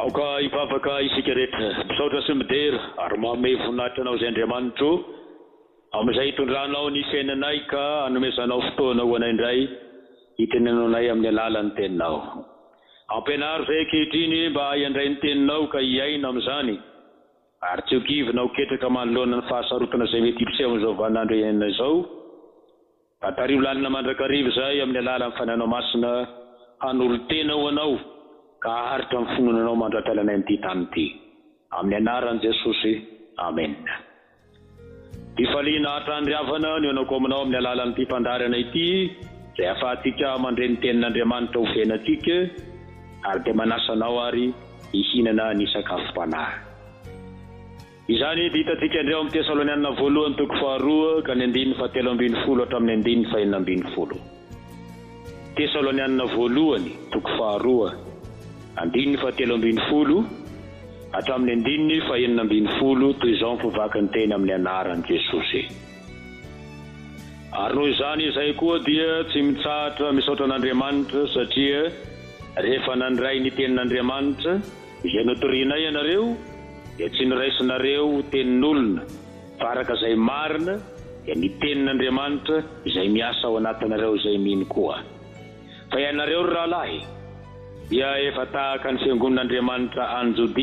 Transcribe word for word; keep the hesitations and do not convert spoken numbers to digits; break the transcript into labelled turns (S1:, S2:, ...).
S1: Aoka ipavaka isika rehetra misaotra sy midera ary manome voninahitra anao izay Andriamanitro amin'izay hitondranao ny fiainanay ka hanomezanao fotoana ho anay indray hitenenanay amin'ny alalan'ny teninao. Ampianaro izay ankehitriny mba hiandray ny teninao ka hiaina amin'izany ary tsy ho kivina ho ketraka manoloana ny fahasarotana izay mety hipiseho amin'izao vaninandro iainana izao. Atarivo lalina mandrakarivo izay amin'ny alalan'ny fananao masina hanolo-tena ho anao ka haritra amin'ny fononanao mandratala-nay amin'ity tany ity. Amin'ny anaran'i Jesosy. Amen. Tifaliana hatrandriavana ny anao aminao amin'ny alalan'ity fandarana ity izay ahafahantsika mandre ny tenin'Andriamanitra ho fiainatsika ary dia manasanao ary hihinana ny sakafom-panahy. Izany ditantsika indray amin'ny Tesalonianina voalohany toko faharoa ka ny andininy fahatelo ambin'ny folo hatramin'ny andininy fahenina ambin'ny folo. Tesalonianina voalohany toko faharoa andininy fahatelo ambin'ny folo hatramin'ny andininy fahenina ambin'ny folo toy izao mivavaka ny teny amin'ny anaran'i Jesosy. Ary noho izany izay koa dia tsy mitsahatra misaotra an'Andriamanitra satria rehefa nandray ny tenin'Andriamanitra izay notorianay ianareo dia tsy niraisinareo tenin'olona fa araka izay marina dia ny tenin'Andriamanitra izay miasa ao anatinareo izay mino koa. Fa ianareo rahalahy dia efa tahaka ny fiangonan'Andriamanitra any Jodea